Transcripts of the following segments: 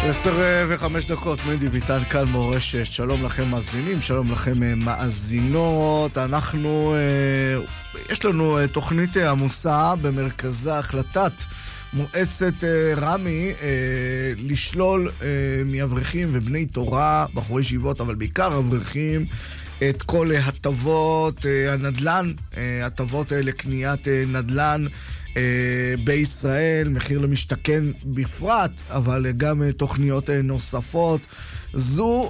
10:05, מדי ביטן כאן מורשת. שלום לכם מאזינים, שלום לכם מאזינות. יש לנו תוכנית עמוסה במרכזה החלטת מועצת רמי לשלול מאברכים ובני תורה, בחורי ישיבות, אבל בעיקר אברכים, את כל הטבות הנדל"ן, הטבות לקניית נדל"ן בישראל, מחיר למשתכן בפרט, אבל גם תוכניות נוספות. זו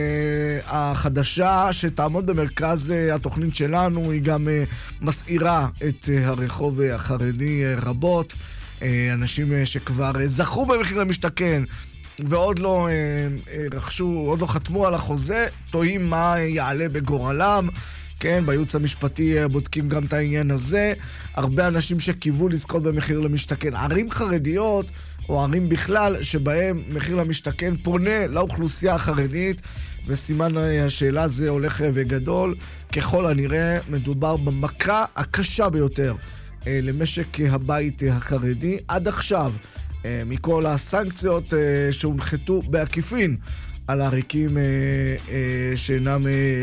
החדשה שתעמוד במרכז התוכנית שלנו. היא גם מסעירה את הרחוב החרדי רבות. אנשים שכבר זכו במחיר למשתכן ועוד לא רכשו, עוד לא חתמו על החוזה, תוהים מה יעלה בגורלם. כן, בייעוץ המשפטי בודקים גם את העניין הזה. הרבה אנשים שקיוו לזכות במחיר למשתכן, ערים חרדיות או ערים בכלל שבהם מחיר למשתכן פונה לאוכלוסייה החרדית, וסימן השאלה הזה הולך וגדול. ככל הנראה מדובר במכה הקשה ביותר למשק הבית החרדי עד עכשיו, מכל הסנקציות שהונחתו בעקיפין על העריקים שאינם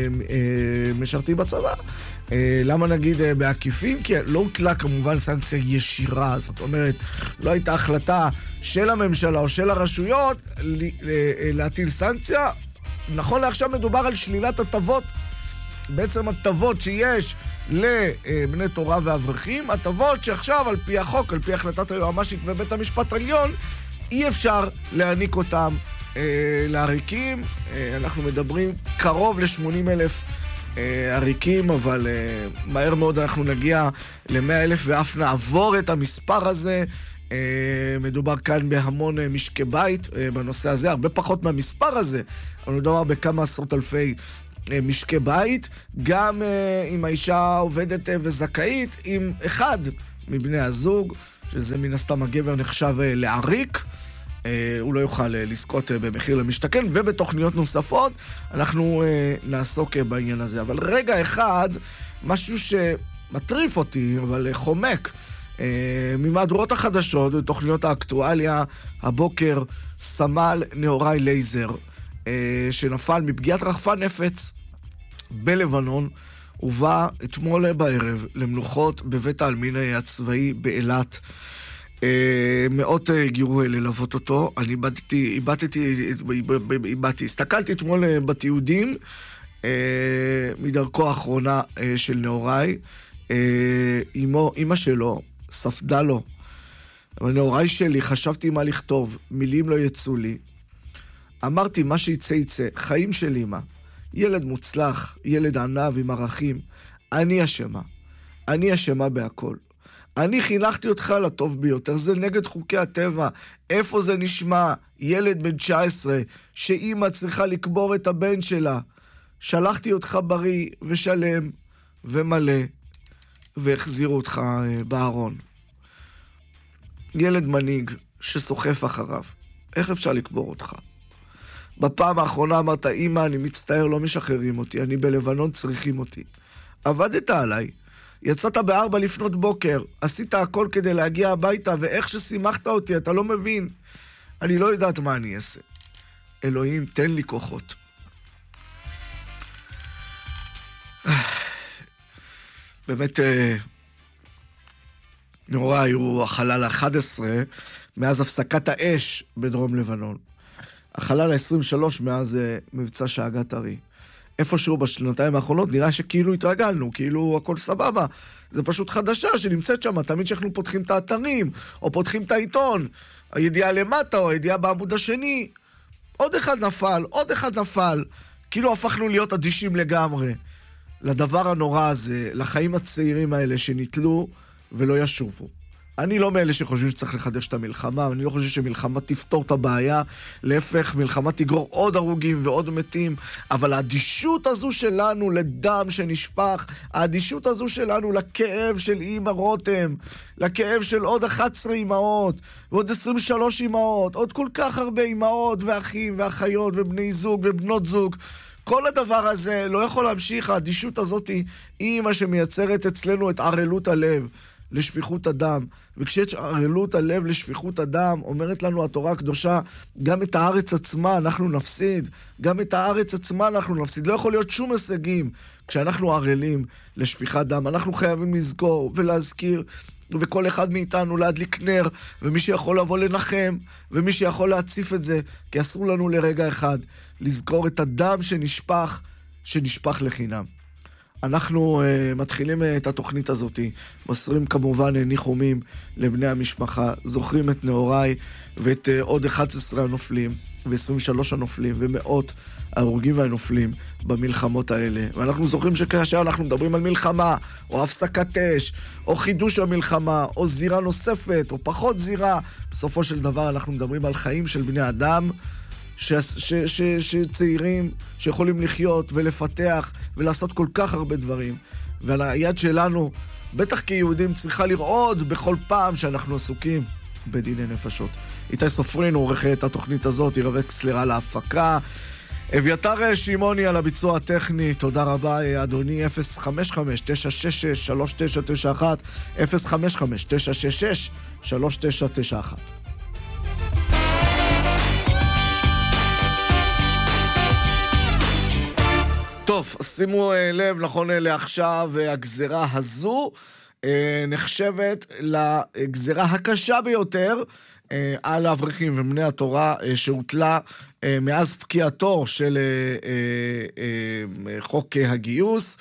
משרתים בצבא. למה נגיד בעקיפין? כי לא הוטלה כמובן סנקציה ישירה, זאת אומרת, לא הייתה החלטה של הממשלה או של הרשויות להטיל סנקציה. נכון לעכשיו מדובר על שלילת הטבות, בעצם הטבות שיש לבני תורה ואברכים, הטבות שעכשיו על פי החוק, על פי החלטת היועמ"שית ובית המשפט העליון, אי אפשר להעניק אותם לעריקים. אנחנו מדברים קרוב ל-80,000 עריקים, אבל מהר מאוד אנחנו נגיע ל-100,000 ואף נעבור את המספר הזה. מדובר כאן בהמון משקי בית בנושא הזה, הרבה פחות מהמספר הזה, אבל מדובר בכמה עשרות אלפי משקי בית, גם אם האישה עובדת וזכאית, עם אחד מבני הזוג, שזה מן הסתם הגבר נחשב לעריק, הוא לא יוכל לזכות במחיר למשתכן, ובתוכניות נוספות אנחנו נעסוק בעניין הזה. אבל רגע אחד, משהו שמטריף אותי, אבל חומק, ממהדורות החדשות ותוכניות האקטואליה, הבוקר סמל נאורי לייזר, שנפל מפגיעת רחפן נפץ בלבנון, ובא אתמול בערב למנוחות בבית העלמין הצבאי באילת. מאות הגיעו ללוות אותו. אני הסתכלתי אתמול בתיעודים מדרכו האחרונה של נאורי. אמא שלו ספדה לו, אבל נאורי שלי, חשבתי מה לכתוב, מילים לא יצאו לי, אמרתי מה שיצא יצא, חיים של אמא, ילד מוצלח, ילד ענב עם ערכים, אני אשמה בהכל. אני חינכתי אותך לטוב ביותר, זה נגד חוקי הטבע. איפה זה נשמע? ילד בן 19, שאמא צריכה לקבור את הבן שלה. שלחתי אותך בריא ושלם ומלא, והחזירו אותך בארון. ילד מנהיג שסוחף אחריו. איך אפשר לקבור אותך? בפעם האחרונה אמרת, אמא, אני מצטער, לא משחררים אותי, אני בלבנון, צריכים אותי. עבדת עליי. יצאת 4 לפנות בוקר, עשית הכל כדי להגיע הביתה, ואיך ששימחת אותי, אתה לא מבין. אני לא יודעת מה אני אעשה. אלוהים, תן לי כוחות. באמת, נאורי הוא החלל ה-11 מאז הפסקת האש בדרום לבנון. החלל ה-23 מאז מבצע שאגת ארי. איפשהו בשנתיים האחרונות נראה שכאילו התרגלנו, כאילו הכל סבבה. זה פשוט חדשה שנמצאת שם, תמיד שאנחנו פותחים את האתרים, או פותחים את העיתון, הידיעה למטה או הידיעה בעמוד השני, עוד אחד נפל, כאילו הפכנו להיות אדישים לגמרי לדבר הנורא הזה, לחיים הצעירים האלה שניטלו ולא ישובו. אני לא מאלה שחושבים שצריך לחדש את המלחמה, אני לא חושב שמלחמה תפתור את הבעיה, להפך, מלחמה תגרור עוד הרוגים ועוד מתים, אבל האדישות הזו שלנו לדם שנשפך, האדישות הזו שלנו לכאב של אמא רותם, לכאב של עוד 11 אמהות, ועוד 23 אמהות, עוד כל כך הרבה אמהות ואחים ואחיות ובני זוג ובנות זוג, כל הדבר הזה לא יכול להמשיך. האדישות הזאת היא מה שמייצרת אצלנו את ערלות הלב. לשפיכות הדם. וכשיש ערלות הלב לשפיכות הדם, אומרת לנו התורה הקדושה, גם את הארץ עצמה אנחנו נפסיד. גם את הארץ עצמה אנחנו נפסיד. לא יכול להיות שום הישגים כשאנחנו ערלים לשפיכת דם. אנחנו חייבים לזכור ולהזכיר, וכל אחד מאיתנו להדליק נר, ומי שיכול לבוא לנחם, ומי שיכול להציף את זה, כי אסור לנו לרגע אחד לזכור את הדם שנשפך לחינם. אנחנו מתחילים את התוכנית הזאת, מוסרים כמובן ניחומים לבני המשפחה, זוכרים את נאוריי ואת עוד 11 הנופלים ו23 הנופלים ומאות ההרוגים והנופלים במלחמות האלה. ואנחנו זוכרים שכאשר אנחנו מדברים על מלחמה, או הפסקת אש, או חידוש המלחמה, או זירה נוספת, או פחות זירה, בסופו של דבר אנחנו מדברים על חיים של בני אדם, שצעירים שיכולים לחיות ולפתח ולעשות כל כך הרבה דברים. ועל היד שלנו, בטח כיהודים, צריכה לראות בכל פעם שאנחנו עסוקים בדיני נפשות. איתי סופרין עורך את התוכנית הזאת, ירווה קסלר על ההפקה, אביתר שמעוני על הביצוע הטכני. תודה רבה אדוני. 055-966-3991 055-966-3991. טוב, שימו לב, נכון לעכשיו, הגזרה הזו נחשבת לגזרה הקשה ביותר על האברכים ובני התורה שהוטלה מאז פקיעתו של חוק הגיוס,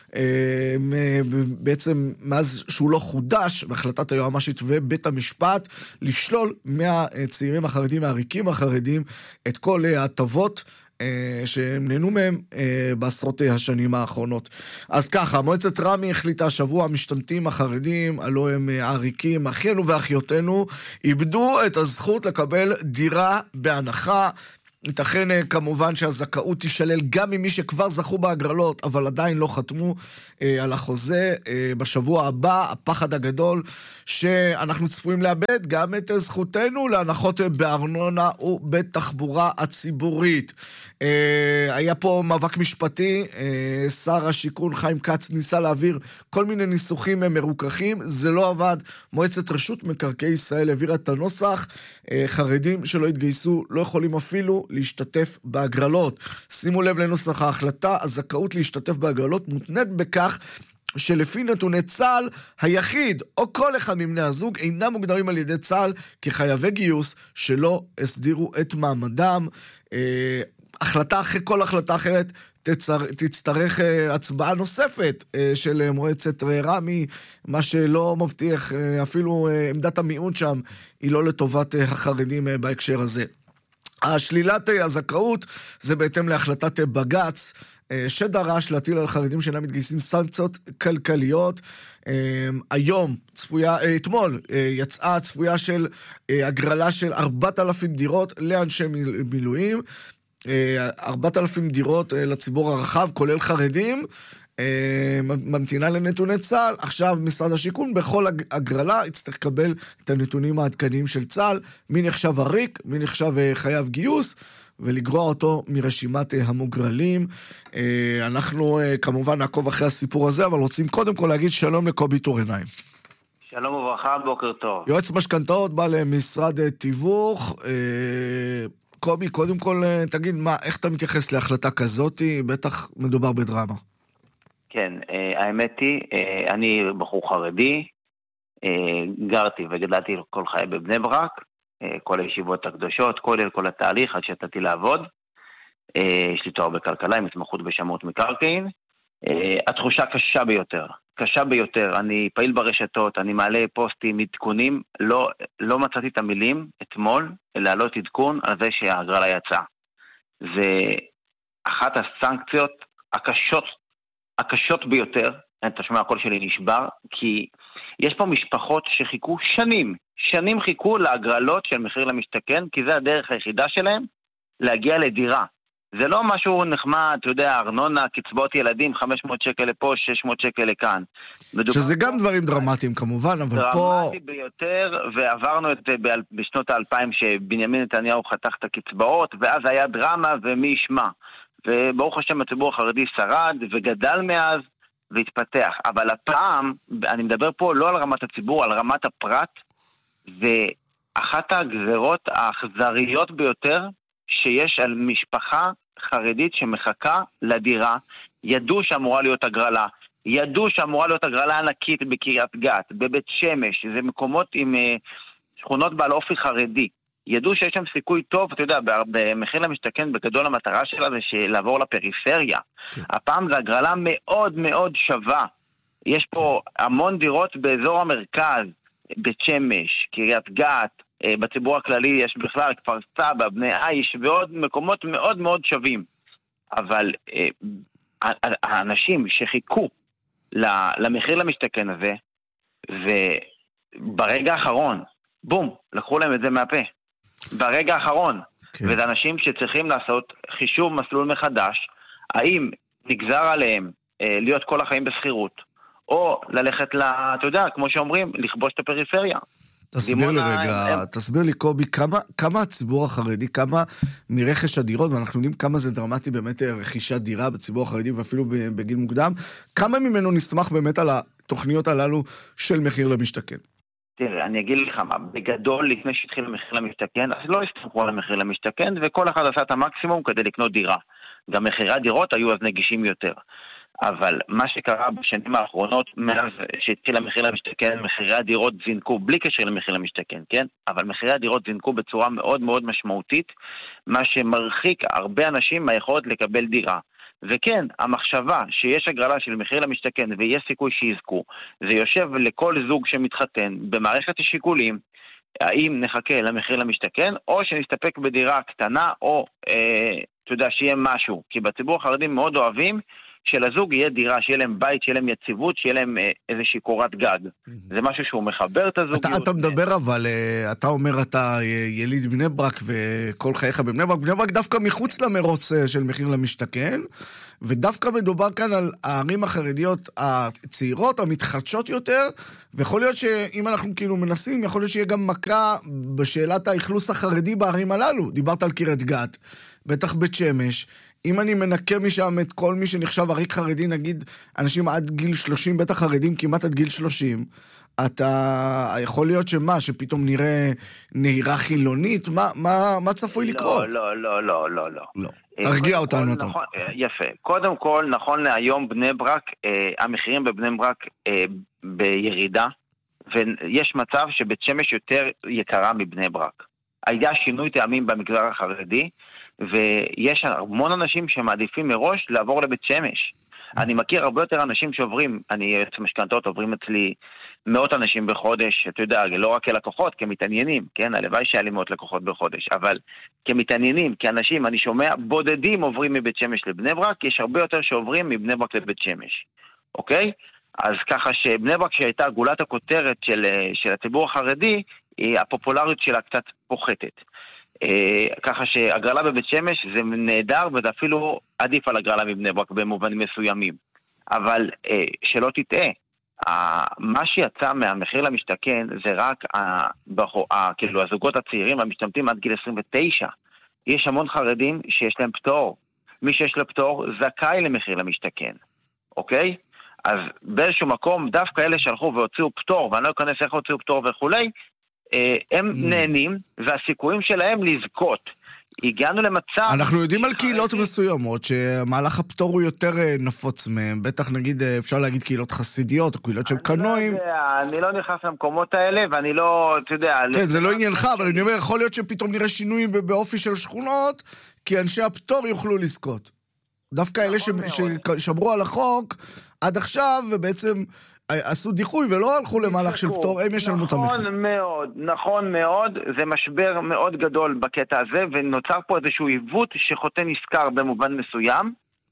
בעצם מאז שהוא לא חודש בהחלטת היועמ"שית ובית המשפט לשלול מהצעירים החרדים, מהעריקים החרדים, את כל ההטבות שהם נהנו מהם בעשרות השנים האחרונות. אז ככה, מועצת רמי החליטה השבוע, המשתמטים החרדים, הלא הם העריקים, אחינו ואחיותינו, איבדו את הזכות לקבל דירה בהנחה. ייתכן כמובן שהזכאות תישלל גם ממי שכבר זכו בהגרלות, אבל עדיין לא חתמו על החוזה. בשבוע הבא, הפחד הגדול שאנחנו צפויים לאבד גם את זכותנו להנחות בארנונה ובתחבורה הציבורית. היה פה מאבק משפטי, שר השיכון חיים כץ ניסה להעביר כל מיני ניסוחים מרוככים, זה לא עבד. מועצת רשות מקרקעי ישראל העבירה את הנוסח, חרדים שלא התגייסו לא יכולים אפילו להשתתף בהגרלות. שימו לב לנוסח ההחלטה, הזכאות להשתתף בהגרלות מותנית בכך שלפי נתוני צה"ל, היחיד או כל אחד מבני הזוג אינם מוגדרים על ידי צה"ל כחייבי גיוס שלא הסדירו את מעמדם. החלטה אחרי כל החלטה אחרת תצטרך הצבעה נוספת של מועצת רמי, מה שלא מבטיח, אפילו עמדת המיעוט שם היא לא לטובת החרדים בהקשר הזה. השלילת הזכאות זה בהתאם להחלטת בג"ץ שדרש להטיל על חרדים שאינם מתגייסים סנקציות כלכליות. אתמול יצאה צפויה של הגרלה של 4,000 דירות לאנשי מילואים, 4,000 דירות לציבור הרחב, כולל חרדים, ממתינה לנתוני צה"ל. עכשיו משרד השיכון בכל הגרלה יצטרך לקבל את הנתונים העדכניים של צה"ל, מי נחשב עריק, מי נחשב חייב גיוס, ולגרוע אותו מרשימת המוגרלים. אנחנו כמובן נעקוב אחרי הסיפור הזה, אבל רוצים קודם כל להגיד שלום לקובי טורנהיים. שלום וברכה, בוקר טוב. יועץ משכנתאות, בא למשרד תיווך. קובי, קודם כל תגיד, איך אתה מתייחס להחלטה כזאת? בטח מדובר בדרמה. כן, האמת היא, אני בחור חרדי, גרתי וגדלתי כל חיי בבני ברק, כל הישיבות הקדושות, כל התהליך עד שיצאתי לעבוד. יש לי תואר בכלכלה עם התמחות בשמאות מקרקעין. התחושה קשה ביותר. אני פעיל ברשתות, אני מעלה פוסטים, עדכונים, לא מצאתי את המילים אתמול להעלות עדכון על זה שההגרלה יצאה. זה אחת הסנקציות הקשות ביותר. אתה שומע, הקול שלי נשבר, כי יש פה משפחות שחיכו שנים חיכו להגרלות של מחיר למשתכן, כי זה הדרך היחידה שלהם להגיע לדירה. זה לא משהו נחמד, אתה יודע, ארנונה, קצבאות ילדים, 500 שקל לפה, 600 שקל לכאן. שזה גם דברים דרמטיים כמובן, אבל פה... דרמטי ביותר, ועברנו בשנות ה-2000 שבנימין נתניהו חתך את הקצבאות, ואז היה דרמה ומי ישמע. וברוך השם הציבור החרדי שרד וגדל מאז, והתפתח, אבל הפעם, אני מדבר פה לא על רמת הציבור, על רמת הפרט, ואחת הגזרות האכזריות ביותר שיש על משפחה חרדית שמחכה לדירה, ידעו שאמורה להיות הגרלה, ידעו שאמורה להיות הגרלה ענקית בקריית גת, בבית שמש, זה מקומות עם שכונות בעל אופי חרדי, ידעו שיש שם סיכוי טוב, אתה יודע, במחיר למשתכן בגדול המטרה שלה זה לעבור לפריפריה. כן. הפעם זה הגרלה מאוד מאוד שווה. יש פה המון דירות באזור המרכז, בית שמש, קריית גת, בציבור הכללי יש בכלל כפר סבא, בני עיש ועוד מקומות מאוד מאוד שווים. אבל האנשים שחיכו למחיר למשתכן הזה, וברגע האחרון, בום, לקחו להם את זה מהפה. ברגע האחרון, כן. וזה אנשים שצריכים לעשות חישוב מסלול מחדש, האם נגזר עליהם להיות כל החיים בסחירות, או ללכת, אתה יודע, כמו שאומרים, לכבוש את הפריפריה. תסביר לי רגע, תסביר לי קובי, כמה הציבור החרדי, כמה מרכש הדירות, ואנחנו יודעים כמה זה דרמטי באמת רכישת דירה בציבור החרדי, ואפילו בגיל מוקדם, כמה ממנו נסמך באמת על התוכניות הללו של מחיר למשתכן? תראה, אני אגיד לך מה, בגדול לפני שהתחיל המחיר למשתכן, אז לא הסתמכו על המחיר למשתכן, וכל אחד עשה את המקסימום כדי לקנות דירה. גם מחירי הדירות היו אז נגישים יותר. אבל מה שקרה בשנים האחרונות, מאז שהתחיל המחיר למשתכן, מחירי הדירות זינקו, בלי קשר למחיר למשתכן, כן? אבל מחירי הדירות זינקו בצורה מאוד מאוד משמעותית, מה שמרחיק הרבה אנשים מהיכולת לקבל דירה. וכן, המחשבה שיש הגרלה של מחיר למשתכן ויש סיכוי שיזכו, זה יושב לכל זוג שמתחתן במערכת השיקולים, האם נחכה למחיר למשתכן, או שנסתפק בדירה קטנה, או, אתה יודע, שיהיה משהו. כי בציבור החרדי מאוד אוהבים שלזוג יהיה דירה, שיהיה להם בית, שיהיה להם יציבות, שיהיה להם איזושהי קורת גג. זה משהו שהוא מחבר את הזוגיות. אתה מדבר אבל, אתה אומר אתה יליד בני ברק וכל חייך בבני ברק, בני ברק דווקא מחוץ למרוץ של מחיר למשתכן, ודווקא מדובר כאן על הערים החרדיות הצעירות, המתחדשות יותר, ויכול להיות שאם אנחנו כאילו מנסים, יכול להיות שיהיה גם מכה בשאלת האכלוס החרדי בערים הללו. דיברת על קריית גת, בטח בית שמש, אם אני מנקה משם את כל מי שנחשב עריק חרדי, נגיד אנשים עד גיל 30, בטח חרדים כמעט עד גיל 30, אתה יכול להיות שמה, שפתאום נראה נהירה חילונית? מה צפוי לקרות? לא. תרגיע אותנו. יפה. קודם כל, נכון להיום בני ברק, המחירים בבני ברק בירידה, ויש מצב שבית שמש יותר יקרה מבני ברק. היה שינוי טעמים במגזר החרדי, ויש המון אנשים שמעדיפים מראש לעבור לבית שמש. אני מכיר הרבה יותר אנשים שעוברים, אני משכנתות עוברים אצלי מאות אנשים בחודש, אתה יודע, לא רק כלקוחות, כמתעניינים, כן, הלוואי שהיה לי מאות לקוחות בחודש, אבל כמתעניינים, כאנשים, אני שומע, בודדים עוברים מבית שמש לבני ברק, יש הרבה יותר שעוברים מבני ברק לבית שמש, אוקיי? אז ככה שבני ברק שהייתה גולת הכותרת של הציבור החרדי, הפופולריות שלה קצת פוחתת. ככה שהגרלה בבית שמש זה נהדר, וזה אפילו עדיף על הגרלה מבני ברק במובנים מסוימים. אבל שלא תטעה, מה שיצא מהמחיר למשתכן זה רק כאילו הזוגות הצעירים המשתמטים עד גיל 29. יש המון חרדים שיש להם פטור. מי שיש לו פטור זכאי למחיר למשתכן. אוקיי? אז באיזשהו מקום דווקא אלה שהלכו והוציאו פטור, ואני לא אכנס איך הוציאו פטור וכולי, הם נהנים, והסיכויים שלהם לזכות. הגענו למצב... אנחנו יודעים על קהילות מסוימות, שמהלך הפטור הוא יותר נפוץ מהם. בטח נגיד, אפשר להגיד קהילות חסידיות, או קהילות של קנועים. אני לא נכנס למקומות האלה, ואני לא, אתה יודע... כן, זה לא עניינך, אבל אני אומר, יכול להיות שפתאום נראה שינוי באופי של שכונות, כי אנשי הפטור יוכלו לזכות. דווקא אלה ששמרו על החוק עד עכשיו, ובעצם... עשו דיחוי ולא הלכו למהלך של פטור, הם ישלמו את המחיר. נכון מאוד, זה משבר מאוד גדול בקטע הזה, ונוצר פה איזשהו עיוות שחוטא נזכר במובן מסוים,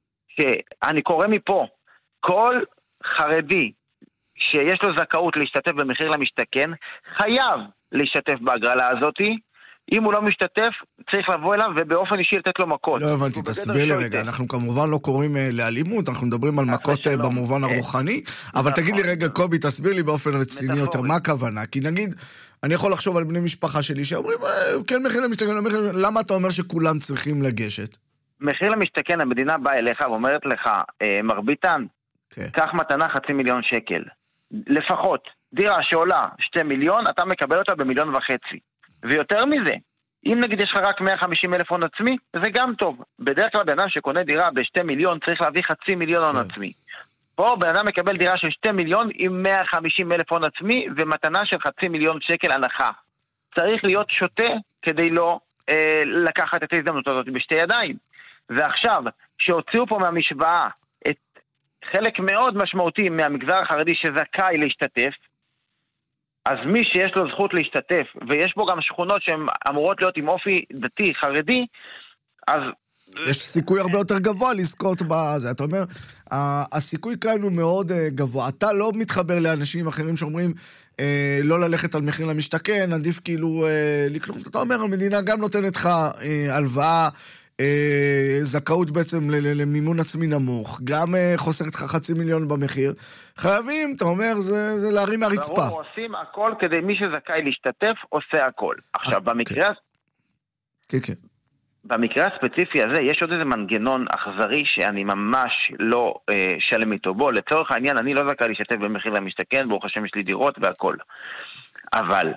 שאני קורא מפה, כל חרדי שיש לו זכאות להשתתף במחיר למשתכן, חייב להשתתף בהגרלה הזאת, אם הוא לא משתתף, צריך לבוא אליו ובאופן אישי לתת לו מכות. לא הבנתי, תסביר לי רגע, אנחנו כמובן לא קוראים לאלימות, אנחנו מדברים על מכות במובן הרוחני, אבל תגיד לי רגע, קובי, תסביר לי באופן רציני יותר, מה הכוונה? כי נגיד, אני יכול לחשוב על בני משפחה שלי שאומרים, כן מחיר למשתכן, למה אתה אומר שכולם צריכים לגשת? מחיר למשתכן, המדינה באה אליך ואומרת לך, מרביתן, קח מתנה 500,000 שקל. לפחות, דירה שעולה 2 מיליון, אתה מקבל אותה ב1.5 מיליון. ויותר מזה, אם נגיד יש לך רק 150,000 הון עצמי, זה גם טוב. בדרך כלל בן אדם שקונה דירה ב2 מיליון, צריך להביא 500,000 הון עצמי. פה בן אדם מקבל דירה של 2 מיליון עם 150,000 הון עצמי, ומתנה של 500,000 שקל הנחה. צריך להיות שוטה כדי לא לקחת את ההזדמנות הזאת בשתי ידיים. ועכשיו, שהוציאו פה מהמשוואה את חלק מאוד משמעותי מהמגזר החרדי שזכאי להשתתף, אז מי שיש לו זכות להשתתף, ויש בו גם שכונות שהן אמורות להיות עם אופי דתי, חרדי, אז... יש סיכוי הרבה יותר גבוה לזכות בזה. אתה אומר, הסיכוי כאן הוא מאוד גבוה. אתה לא מתחבר לאנשים אחרים שאומרים לא ללכת על מחיר למשתכן, עדיף כאילו לקנות. אתה אומר, המדינה גם נותנת לך הלוואה, זכאות בעצם למימון עצמי נמוך, גם חוסרת לך 500,000 במחיר. חייבים, אתה אומר, זה להרים מהרצפה. ברור, עושים הכל כדי מי שזכאי להשתתף, עושה הכל. עכשיו, במקרה... כן, כן. במקרה הספציפי הזה יש עוד איזה מנגנון אכזרי שאני ממש לא שלם איתו. בו, לצורך העניין, אני לא זכאי להשתתף במחיר למשתכן, ברוך השם יש לי דירות והכל. אבל,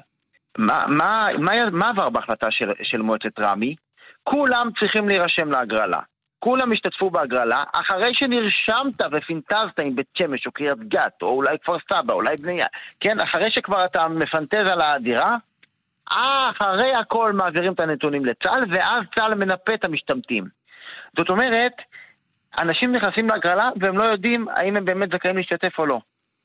מה עבר בהחלטה של מועצת רמי? כולם צריכים להירשם להגרלה. כולם השתתפו בהגרלה, אחרי שנרשמת ופינטזת עם בית שמש או קריית גת, או אולי כפר סבא, אולי בניה. כן, אחרי שכבר אתה מפנטז על הדירה, אחרי הכל מעבירים את הנתונים לצה"ל, ואז צה"ל מנפה את המשתמטים. זאת אומרת, אנשים נכנסים להגרלה, והם לא יודעים האם הם באמת זכאים להשתתף או לא.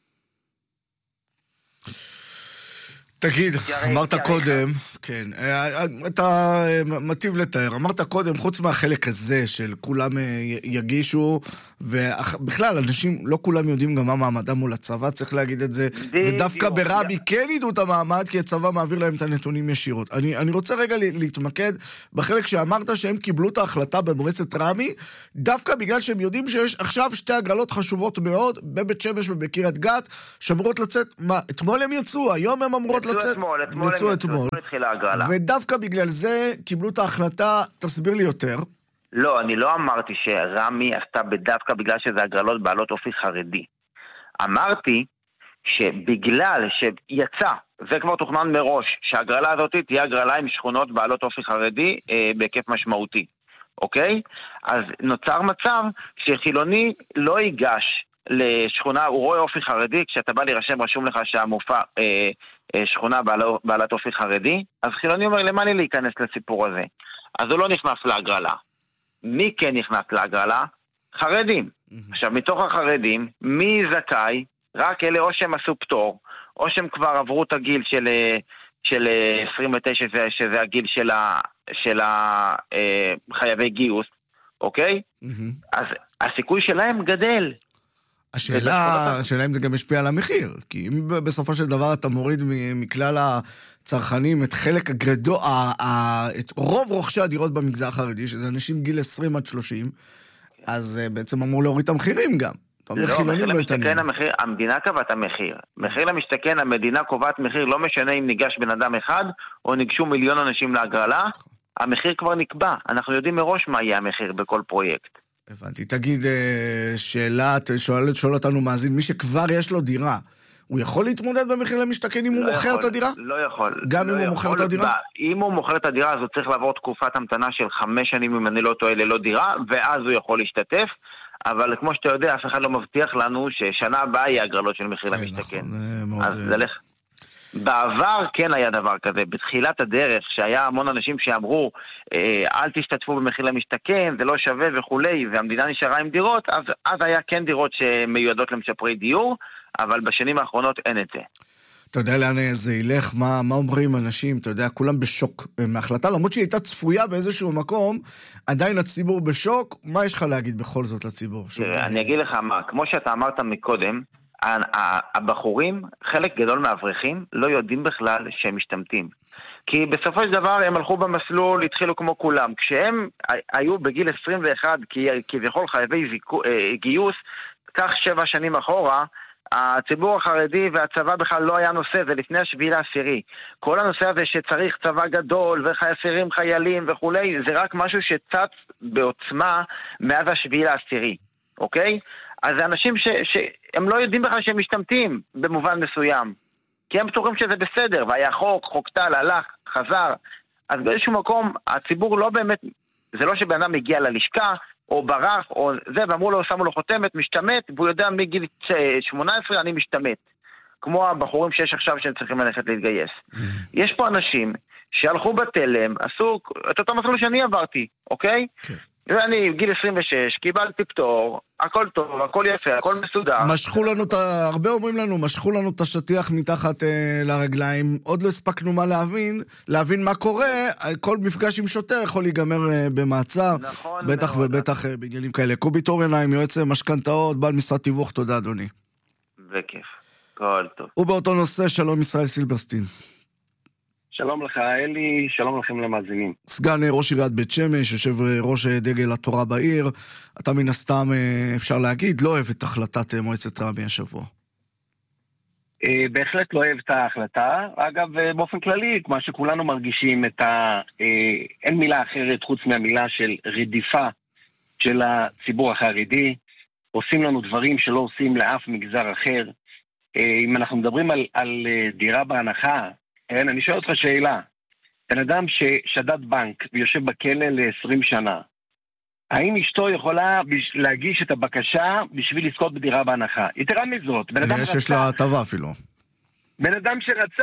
תגיד, אמרת קודם, כן, אתה מטיב לתאר, אמרת קודם, חוץ מהחלק הזה של כולם יגישו, ובכלל, אנשים לא כולם יודעים גם מה מעמדם מול הצבא, צריך להגיד את זה, ודווקא ברבי כן ידעו את המעמד, כי הצבא מעביר להם את הנתונים ישירות. אני רוצה רגע להתמקד בחלק שאמרת שהם קיבלו את ההחלטה במועצת רמי, דווקא בגלל שהם יודעים שיש עכשיו שתי הגרלות חשובות מאוד, בבית שמש ובקריית גת, שאמורות לצאת, אתמול הם יצאו, היום הם אמורות לצאת, יצאו אתמול. ודווקא בגלל זה קיבלו את ההחלטה, תסביר לי יותר. לא, אני לא אמרתי שרמי עשתה בדווקא בגלל שזה הגרלות בעלות אופי חרדי. אמרתי שבגלל שיצא, זה כבר תוכנן מראש, שהגרלה הזאת תהיה הגרלה עם שכונות בעלות אופי חרדי בהיקף משמעותי. אוקיי? אז נוצר מצב שחילוני לא ייגש לשכונה, הוא רואה אופי חרדי, כשאתה בא להירשם רשום לך שהמופע שכונה בעלת אופי חרדי, אז חילוני אומר, למה לי להיכנס לסיפור הזה? אז הוא לא נכנס להגרלה. מי כן נכנס להגרלה? חרדים. עכשיו, מתוך החרדים, מי זכאי? רק אלה או שהם עשו פטור, או שהם כבר עברו את הגיל של 29, שזה הגיל של חייבי גיוס, אוקיי? אז הסיכוי שלהם גדל. השאלה אם זה גם משפיע על המחיר, כי אם בסופו של דבר אתה מוריד מכלל הצרכנים את חלק הגרדו, את רוב רוכשי הדירות במגזר החרדי, שזה אנשים גיל 20 עד 30, אז בעצם אמור להוריד את המחירים גם. לא, מחיר למשתכן המדינה קבעה את המחיר. מחיר למשתכן המדינה קובעת מחיר, לא משנה אם ניגש בן אדם אחד, או ניגשו מיליון אנשים להגרלה, המחיר כבר נקבע. אנחנו יודעים מראש מה יהיה המחיר בכל פרויקט. הבנתי. תגיד, שואל אותנו מאזין, מי שכבר יש לו דירה, הוא יכול להתמודד במחיר למשתכן אם הוא מוכר את הדירה? לא יכול. גם אם הוא מוכר את הדירה? אם הוא מוכר את הדירה, אז הוא צריך לעבור תקופת המתנה של 5 שנים, אם אני לא טועה, ללא דירה, ואז הוא יכול להשתתף. אבל כמו שאתה יודע, אף אחד לא מבטיח לנו ששנה הבאה יהיה הגרלות של מחיר למשתכן. אז זה לך. בעבר כן היה דבר כזה, בתחילת הדרך, שהיה המון אנשים שאמרו, אל תשתתפו במחיר למשתכן, זה לא שווה וכולי, והמדינה נשארה עם דירות, אז היה כן דירות שמיועדות למשפרי דיור, אבל בשנים האחרונות אין את זה. אתה יודע לאן זה ילך? מה אומרים אנשים? אתה יודע, כולם בשוק מההחלטה, למרות שהיא הייתה צפויה באיזשהו מקום, עדיין הציבור בשוק, מה יש לך להגיד בכל זאת לציבור? אני אגיד לך מה, כמו שאתה אמרת מקודם, הבחורים, חלק גדול מהאברכים, לא יודעים בכלל שהם משתמטים. כי בסופו של דבר הם הלכו במסלול, התחילו כמו כולם. כשהם היו בגיל 21, כביכול חייבי גיוס, כך 7 שנים אחורה, הציבור החרדי והצבא בכלל לא היה נושא, זה לפני 7/10. כל הנושא הזה שצריך צבא גדול וחיילים חיילים וכולי, זה רק משהו שצץ בעוצמה מאז 7/10. אוקיי? אז זה אנשים שהם לא יודעים בכלל שהם משתמטים במובן מסוים. כי הם בטוחים שזה בסדר, והיה חוק טל, הלך, חזר. אז באיזשהו מקום, הציבור לא באמת, זה לא שבן אדם מגיע ללשכה, או ברח, או זה, ואמרו לו, שמו לו חותמת, משתמט, והוא יודע מגיל 18, אני משתמט. כמו הבחורים שיש עכשיו שהם צריכים ללכת להתגייס. יש פה אנשים שהלכו בתלם, עשו את אותו מסלול שאני עברתי, אוקיי? כן. ואני, גיל 26, קיבלתי פטור, הכל טוב, הכל יפה, הכל מסודר. משכו לנו, הרבה אומרים לנו, משכו לנו את השטיח מתחת לרגליים, עוד לא הספקנו מה להבין מה קורה, כל מפגש עם שוטר יכול להיגמר במעצר, נכון, בטח מאוד. ובטח בגלים כאלה. קובי טורנהיים, יועץ משכנתאות, בעל משרד תיווך, תודה אדוני. בכיף, כל טוב. ובאותו נושא, שלום ישראל סילברסטין. שלום לך אלי, שלום לכם למאזינים. סגן ראש עיריית בית שמש, יושב ראש דגל התורה בעיר, אתה מן הסתם, אפשר להגיד, לא אוהב את החלטת מועצת רמ"י השבוע. בהחלט לא אוהב את ההחלטה. אגב, באופן כללי, כמו שכולנו מרגישים אין מילה אחרת חוץ מהמילה של רדיפה של הציבור החרדי. עושים לנו דברים שלא עושים לאף מגזר אחר. אם אנחנו מדברים על דירה בהנחה, אני שואל אותך שאלה. בן אדם ששדד בנק ויושב בכלא ל-20 שנה, האם אשתו יכולה להגיש את הבקשה בשביל לזכות בדירה בהנחה? יתרה מזאת, בן אדם שיש לה הטבה אפילו. בן אדם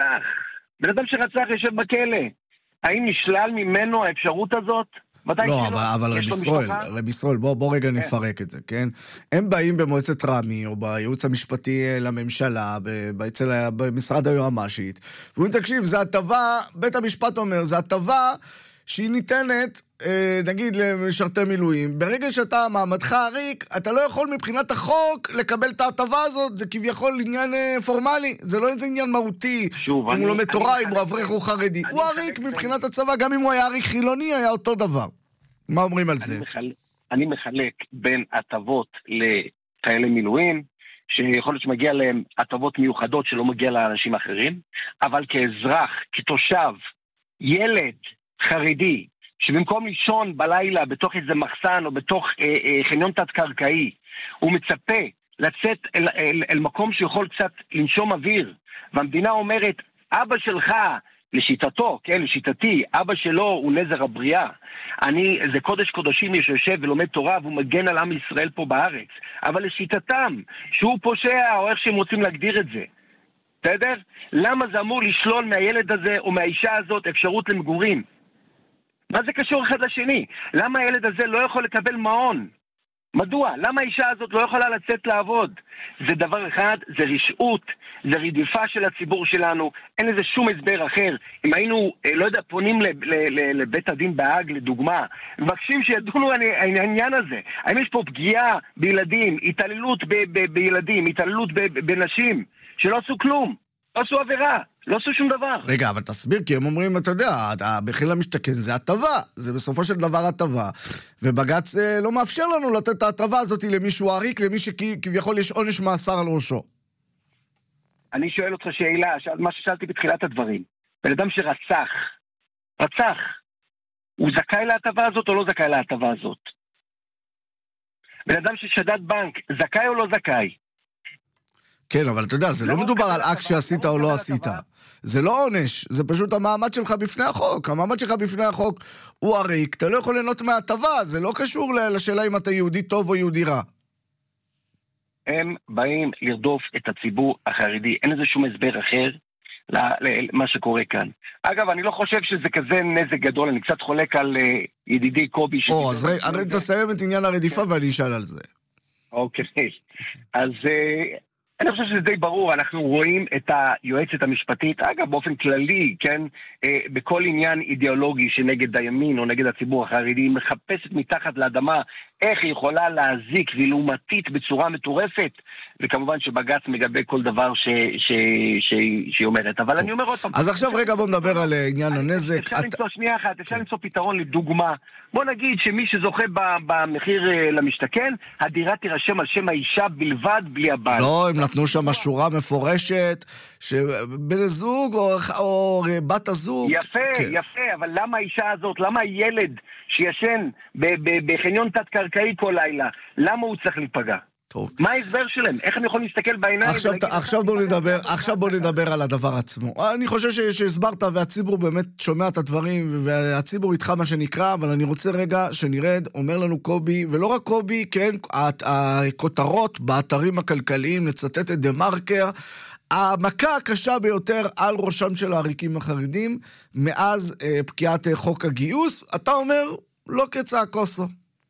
שרצח יושב בכלא. האם נשלל ממנו האפשרות הזאת? לא, אבל רב ישראל, בוא רגע נפרק את זה, כן? הם באים במועצת רמ"י, או בייעוץ המשפטי לממשלה, במשרד היועמ"שית, ואומרים, תקשיב, זה הטבה, בית המשפט אומר, זה הטבה שהיא ניתנת, נגיד, למשרתי מילואים. ברגע שאתה מעמדך עריק, אתה לא יכול מבחינת החוק לקבל את ההטבה הזאת, זה כביכול עניין פורמלי, זה לא איזה עניין מהותי, אם הוא לומד תורה, אם הוא אברך הוא חרדי. הוא עריק מבחינת הצבא, גם אם הוא היה עריק חילוני, היה אותו דבר. מה אומרים על זה? אני מחלק בין הטבות לחיילי מילואים, שיכול להיות שמגיע להם הטבות מיוחדות שלא מגיע לאנשים אחרים, אבל כאזרח, כתושב, ילד חרדי, שבמקום לישון בלילה בתוך איזה מחסן או בתוך חניון תת-קרקעי, הוא מצפה לצאת אל מקום שיכול קצת לנשום אוויר, והמדינה אומרת, אבא שלך, לשיטתו, כן, לשיטתי, אבא שלו הוא נזר הבריאה. זה קודש קודשים שיושב ולומד תורה והוא מגן על עם ישראל פה בארץ. אבל לשיטתם, שהוא פושע או איך שהם רוצים להגדיר את זה. בסדר? למה זה אמור לשלול מהילד הזה או מהאישה הזאת אפשרות למגורים? מה זה קשור אחד לשני? למה הילד הזה לא יכול לקבל מעון? מדוע? למה האישה הזאת לא יכולה לצאת לעבוד? זה דבר אחד, זה רשעות, זה רדיפה של הציבור שלנו, אין לזה שום הסבר אחר. אם היינו, לא יודע, פונים לבית הדין בהאג לדוגמה, מבקשים שידונו על העניין הזה. האם יש פה פגיעה בילדים, התעללות בילדים, התעללות בנשים, שלא עשו כלום, לא עשו עבירה, לא עשו שום דבר. רגע, אבל תסביר, כי הם אומרים, אתה יודע, המחיר למשתכן זה הטבה, זה בסופו של דבר הטבה, ובג"ץ לא מאפשר לנו לתת את ההטבה הזאת למישהו עריק, למי שכביכול יש עונש מאסר על ראשו. אני שואל אותך שאלה, מה ששאלתי בתחילת הדברים. בן אדם רצח, הוא זכאי להטבה הזאת או לא זכאי להטבה הזאת? בן אדם ששדד בנק, זכאי או לא זכאי? כן, אבל אתה יודע, זה לא מדובר על אקט שעשית או לא עשית. זה לא עונש, זה פשוט המעמד שלך בפני החוק. המעמד שלך בפני החוק הוא עריק, אתה לא יכול ליהנות מההטבה, זה לא קשור לשאלה אם אתה יהודי טוב או יהודי רע. הם באים לרדוף את הציבור החרדי, אין איזה שום הסבר אחר למה שקורה כאן. אגב, אני לא חושב שזה כזה נזק גדול, אני קצת חולק על ידידי קובי. אז הרי תסיים את עניין הרדיפה ואני אשאל על זה. אוקיי, אז אני חושב שזה די ברור, אנחנו רואים את היועצת המשפטית, אגב באופן כללי, כן, בכל עניין אידיאולוגי שנגד הימין או נגד הציבור החרדי, היא מחפשת מתחת לאדמה איך היא יכולה להזיק ולעומתית בצורה מטורפת, וכמובן שבג"ץ מגבה כל דבר שהיא אומרת. אבל אני אומר עוד פעם... אז עכשיו רגע בוא נדבר על עניין הנזק. אפשר למצוא פתרון לדוגמה. בוא נגיד שמי שזוכה במחיר למשתכן, הדירה תירשם על שם האישה בלבד בלי הבעל. לא, הם נתנו שם שורה מפורשת, שבן הזוג או בת הזוג... יפה, אבל למה האישה הזאת, למה הילד שישן בחניון תת-קרקעי כל לילה, למה הוא צריך להיפגע? טוב. מה ההסבר שלהם? איך הם יכולים להסתכל בעיניים? עכשיו בוא נדבר על הדבר עצמו. אני חושב שהסברת והציבור באמת שומע את הדברים, והציבור איתך מה שנקרא, אבל אני רוצה רגע שנרד, אומר לנו קובי, ולא רק קובי, כן, הכותרות באתרים הכלכליים, לצטט את דה מרקר, המכה הקשה ביותר על ראשם של העריקים החרדים, מאז פקיעת חוק הגיוס, אתה אומר, לא כצעקוסו.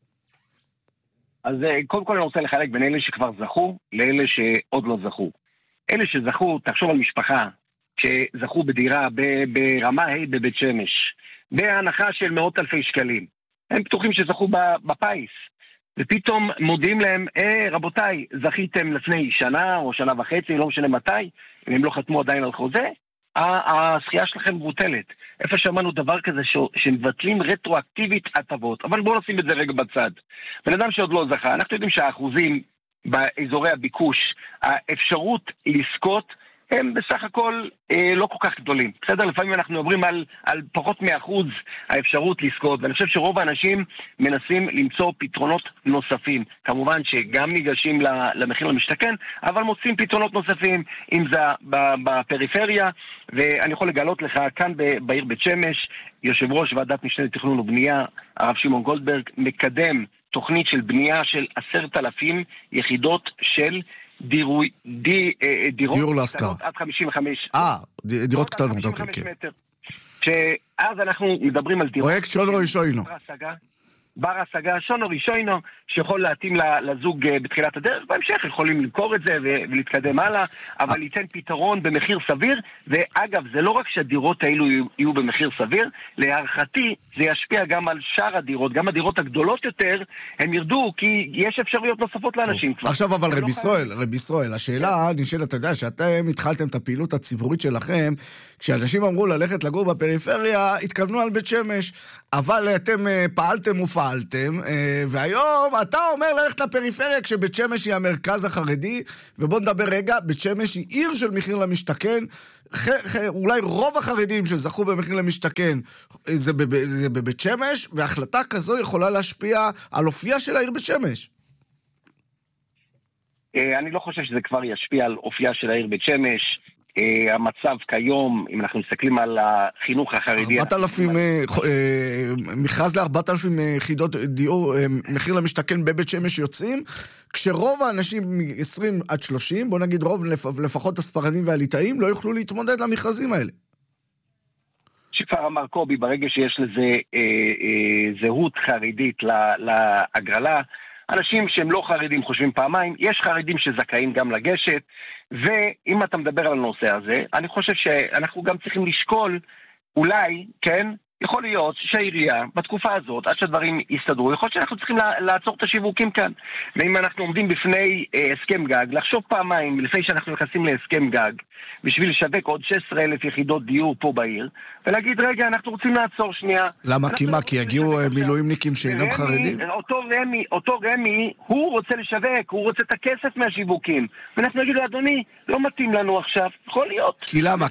אז קודם כל אני רוצה לחלק בין אלה שכבר זכו, לאלה שעוד לא זכו. אלה שזכו, תחשוב על משפחה, שזכו בדירה ברמה ה' בבית שמש, בהנחה של מאות אלפי שקלים. הם בטוחים שזכו בפיס. ופתאום מודיעים להם, רבותיי, זכיתם לפני שנה או שנה וחצי, לא משנה מתי, אם הם לא חתמו עדיין על חוזה, הזכייה שלכם מבוטלת. איפה שמענו דבר כזה שמבטלים רטרואקטיבית הטבות, אבל בואו נשים את זה רגע בצד. בן אדם שעוד לא זכה, אנחנו יודעים שהאחוזים באזורי הביקוש, האפשרות לזכות, הם בסך הכל לא כל כך גדולים. בסדר, לפעמים אנחנו עוברים על פחות מ1% האפשרות לזכות, ואני חושב שרוב האנשים מנסים למצוא פתרונות נוספים. כמובן שגם ניגשים למחיר למשתכן, אבל מוצאים פתרונות נוספים, אם זה בפריפריה, ואני יכול לגלות לך, כאן בעיר בית שמש, יושב ראש ועדת משנה לתכנון ובנייה, הרב שמעון גולדברג, מקדם תוכנית של בנייה של 10,000 יחידות של דירות קטנות עד 55. דירות קטנות, אוקיי. שאז אנחנו מדברים על דירות. פרויקט שונו ראשונו. בר השגה, שונו ראשונו, שיכול להתאים לזוג בתחילת הדרך, בהמשך יכולים למכור את זה ולהתקדם הלאה, אבל ייתן פתרון במחיר סביר, ואגב, זה לא רק שהדירות האלו יהיו במחיר סביר, להערכתי זה ישפיע גם על שאר הדירות, גם הדירות הגדולות יותר, הם ירדו, כי יש אפשרויות נוספות לאנשים כבר. עכשיו אבל רבי ישראל, השאלה נשאלת, אתה יודע, שאתם התחלתם את הפעילות הציבורית שלכם, כשאנשים אמרו ללכת לגור בפריפריה, התכוונו על בית שמש, אבל אתם פעלתם ופעלתם, והיום אתה אומר ללכת לפריפריה כשבית שמש היא המרכז החרדי, ובוא נדבר רגע, בית שמש היא עיר של מחיר למשתכן, אולי רוב החרדים שזכו במחיר למשתכן זה בבית שמש, והחלטה כזו יכולה להשפיע על אופייה של העיר בית שמש. אני לא חושב שזה כבר ישפיע על אופייה של העיר בית שמש. המצב כיום, אם אנחנו מסתכלים על החינוך החרדי, 4,000, מכרז ל4,000 יחידות דיור, מחיר למשתכן בבית שמש יוצאים, כשרוב האנשים מ-20 עד 30, בוא נגיד רוב, לפחות הספרדים והליטאים, לא יוכלו להתמודד למכרזים האלה. שכבר אמר קובי, ברגע שיש לזה זהות חרדית להגרלה, אנשים שהם לא חרדים חושבים פעמיים, יש חרדים שזכאים גם לגשת, ואם אתה מדבר על הנושא הזה, אני חושב שאנחנו גם צריכים לשקול, אולי, כן, יכול להיות שהעירייה, בתקופה הזאת, עד שהדברים יסתדרו, יכול להיות שאנחנו צריכים לעצור את השיווקים כאן. ואם אנחנו עומדים בפני הסכם גג, לחשוב פעמיים, לפני שאנחנו נכנסים להסכם גג, בשביל לשווק עוד 16,000 יחידות דיור פה בעיר, ולהגיד, רגע, אנחנו רוצים לעצור שנייה. למה? כי יגיעו מילואימניקים שאינם חרדים? אותו רמי, הוא רוצה לשווק, הוא רוצה את הכסף מהשיווקים. ואנחנו נגיד לו, אדוני, לא מתאים לנו עכשיו, יכול להיות. כי למה?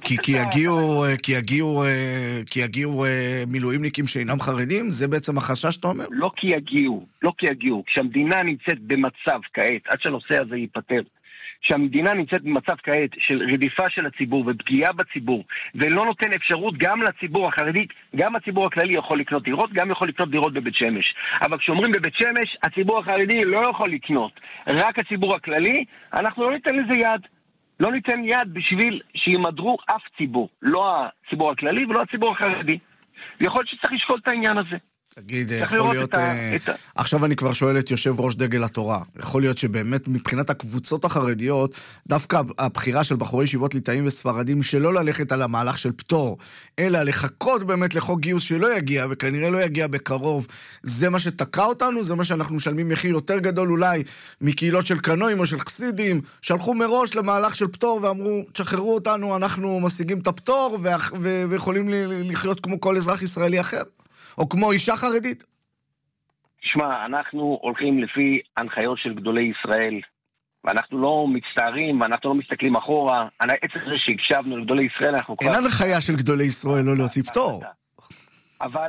כי יגיעו מילואימניקים שאינם חרדים? זה בעצם החשש שאתה אומר? לא כי יגיעו. כשהמדינה נמצאת במצב כעת, עד שהנושא הזה ייפטר, שהמדינה נמצאת במצב כעת של רדיפה של הציבור ופגיעה בציבור, ולא נותן אפשרות גם לציבור החרדי, גם הציבור הכללי יכול לקנות דירות, גם יכול לקנות דירות בבית שמש. אבל כשאומרים בבית שמש, הציבור החרדי לא יכול לקנות. רק הציבור הכללי, אנחנו לא ניתן לזה יד. לא ניתן יד בשביל שימדרו אף ציבור. לא הציבור הכללי ולא הציבור החרדי. ויכול להיות שצריך לשקול את העניין הזה. תגיד, יכול להיות, עכשיו אני כבר שואל את יושב ראש דגל התורה, יכול להיות שבאמת מבחינת הקבוצות החרדיות, דווקא הבחירה של בחורי ישיבות ליטאים וספרדים, שלא ללכת על המהלך של פטור, אלא לחכות באמת לחוק גיוס שלא יגיע, וכנראה לא יגיע בקרוב, זה מה שתקע אותנו, זה מה שאנחנו משלמים מחיר יותר גדול אולי, מקהילות של קנויים או של חסידים, שלחו מראש למהלך של פטור ואמרו, תשחררו אותנו, אנחנו משיגים את הפטור, ויכולים לחיות כמו כל אזרח ישראלי אחר. או כמו אישה חרדית? תשמע, אנחנו הולכים לפי הנחיות של גדולי ישראל, ואנחנו לא מצטערים, ואנחנו לא מסתכלים אחורה, עצם זה שהקשבנו לגדולי ישראל, אנחנו אין הנחיה של גדולי ישראל לא להוציא פטור. אבל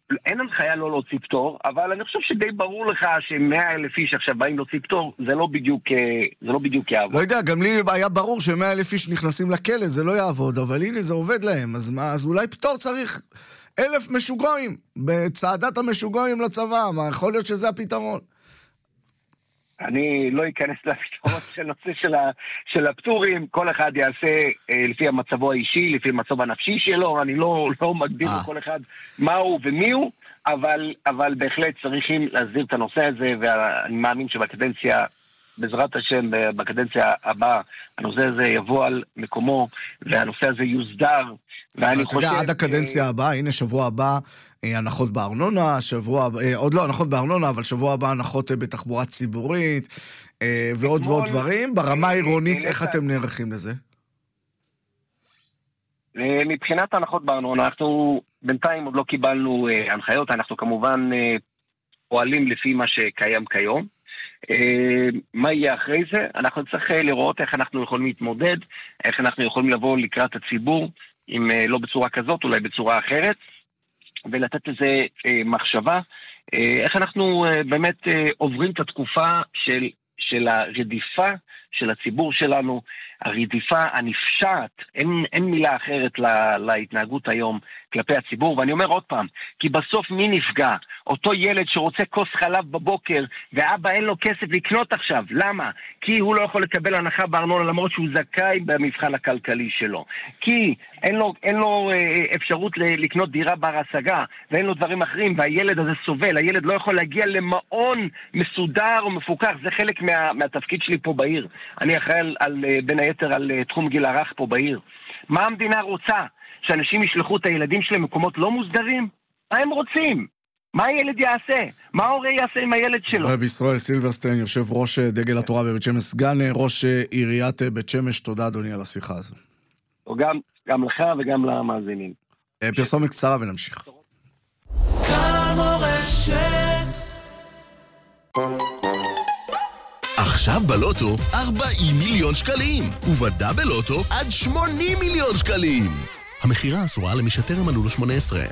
אין הנחיה לא להוציא פטור, אבל אני חושב שדי ברור לך ש100,000 איש עכשיו באים להוציא פטור, זה לא בדיוק יעבוד. לא יודע, גם לי היה ברור ש100,000 איש נכנסים לכלא, זה לא יעבוד, אבל הנה זה עובד להם, אז מה, אז אולי פטור צריך 1,000 משוגעים, בצעדת המשוגעים לצבא, מה, יכול להיות שזה הפתרון. אני לא אכנס לפתרון של נושא של הפטורים, כל אחד יעשה לפי המצבו האישי, לפי המצב הנפשי שלו, אני לא מגדיר כל אחד מהו ומיהו, אבל בהחלט צריכים להסדיר את הנושא הזה, ואני מאמין שבקדנציה, בעזרת השם, בקדנציה הבאה, הנושא הזה יבוא על מקומו, והנושא הזה יוסדר, ואני חושב... אתה יודע, עד הקדנציה הבאה, הנה שבוע הבא, הנחות בארנונה, עוד לא הנחות בארנונה, אבל שבוע הבא הנחות בתחבורה ציבורית, ועוד ועוד דברים. ברמה העירונית, איך אתם נערכים לזה? מבחינת ההנחות בארנונה, אנחנו בינתיים עוד לא קיבלנו הנחיות, אנחנו כמובן פועלים לפי מה שקיים כיום. מה יהיה אחרי זה? אנחנו צריך לראות איך אנחנו יכולים להתמודד, איך אנחנו יכולים לבוא לקראת הציבור, אם לא בצורה כזאת, אולי בצורה אחרת, ולתת איזה מחשבה, איך אנחנו באמת עוברים את התקופה של הרדיפה של הציבור שלנו, הרדיפה הנפשעת, אין מילה אחרת להתנהגות היום כלפי הציבור, ואני אומר עוד פעם, כי בסוף מי נפגע? אותו ילד שרוצה כוס חלב בבוקר, ואבא אין לו כסף לקנות עכשיו, למה? כי הוא לא יכול לקבל הנחה בארנונה, למרות שהוא זכאי במבחן הכלכלי שלו, כי אין לו אפשרות לקנות דירה בר השגה, ואין לו דברים אחרים, והילד הזה סובל, הילד לא יכול להגיע למעון מסודר ומפוקח, זה חלק מהתפקיד שלי פה בעיר, אני אחראי בין היתר על תחום גיל הרך פה בעיר. מה המדינה רוצה? שאנשים ישלחו את הילדים שלהם מקומות לא מוסדרים? מה הם רוצים? מה הילד יעשה? מה ההורה יעשה עם הילד שלו? רב ישראל סילברסטיין, יושב ראש דגל התורה בבית שמש, סגן ראש עיריית בית שמש, תודה אדוני על השיחה הזו. גם לך וגם למאזינים. פרסום קצרה ונמשיך. כאן מורשת. עכשיו בלוטו 40 מיליון שקלים, ובדאבל לוטו עד 80 מיליון שקלים. המחירה אסורה למי שטרם מלאו לו 18.